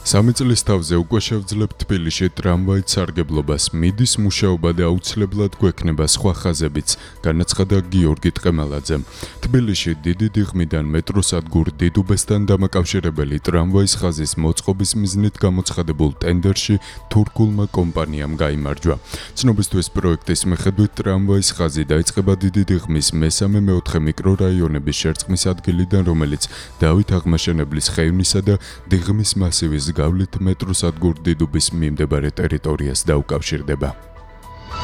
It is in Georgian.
3 წლის თავზე უკვე შევძლებთ თბილისში ტრამვაით სარგებლობას, მიდის მუშაობა და აუცილებლად გვექნება სხვა ხაზებიც, განაცხადა გიორგი ტყემალაძემ. თბილისში დიდი დიღმიდან მეტროსადგურ დიდუბესთან დამაკავშირებელი ტრამვაის ხაზის მოწყობის მიზნით გამოცხადებულ ტენდერში თურქულმა კომპანიამ გაიმარჯვა. ცნობისთვის პროექტის მიხედვით ტრამვაის ხაზი დაიწყება დიდი დიღმის მესამე-მეოთხე მიკრორაიონების შერწყმის ადგილიდან, რომელიც დავით აღმაშენებლის ხეივნისა და დიღმის მასივის გავლით მეტროსადგურ დიდუბის მიმდებარე ტერიტორიას დაუკავშირდება.